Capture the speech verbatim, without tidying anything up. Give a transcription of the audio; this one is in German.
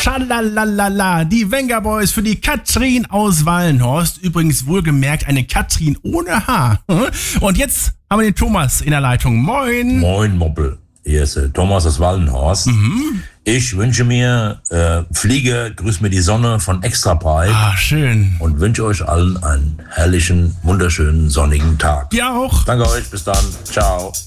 Schalalala, die Venga Boys für die Katrin aus Wallenhorst. Übrigens wohlgemerkt eine Katrin ohne Haar. Und jetzt haben wir den Thomas in der Leitung. Moin. Moin, Moppel. Hier ist äh, Thomas aus Wallenhorst. Mhm. Ich wünsche mir äh, Fliege, grüß mir die Sonne von Extra Pipe. Ah, schön. Und wünsche euch allen einen herrlichen, wunderschönen, sonnigen Tag. Ja auch. Danke euch, bis dann. Ciao.